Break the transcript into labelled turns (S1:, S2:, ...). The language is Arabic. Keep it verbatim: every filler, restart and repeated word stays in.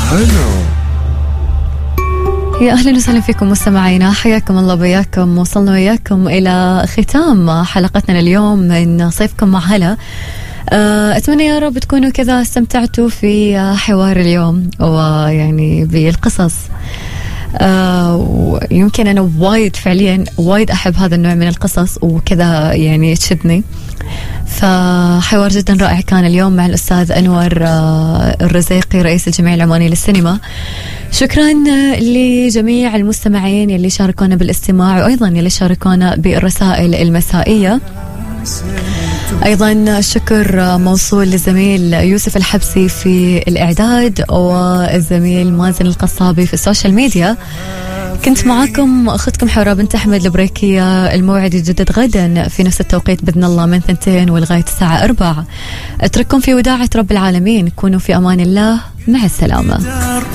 S1: حلو.
S2: يا أهلا وسهلا فيكم مستمعينا، حياكم الله وياكم. وصلنا وياكم إلى ختام حلقتنا اليوم من صيفكم مع هلا. أتمنى يا رب تكونوا كذا استمتعتوا في حوار اليوم ويعني بالقصص. آه يمكن أنا وايد فعليا وايد أحب هذا النوع من القصص وكذا يعني تشدني. فحوار جدا رائع كان اليوم مع الأستاذ أنور آه الرزيقي رئيس الجمعية العمانية للسينما. شكرا لجميع المستمعين يلي شاركونا بالاستماع وأيضا يلي شاركونا بالرسائل المسائية. أيضا الشكر موصول للزميل يوسف الحبسي في الإعداد والزميل مازن القصابي في السوشيال ميديا. كنت معاكم أختكم حورة بنت أحمد البريكية. الموعد يجدد غدا في نفس التوقيت بإذن الله من ثنتين ولغاية الساعة أربعة. أترككم في وداعة رب العالمين. كونوا في أمان الله. مع السلامة.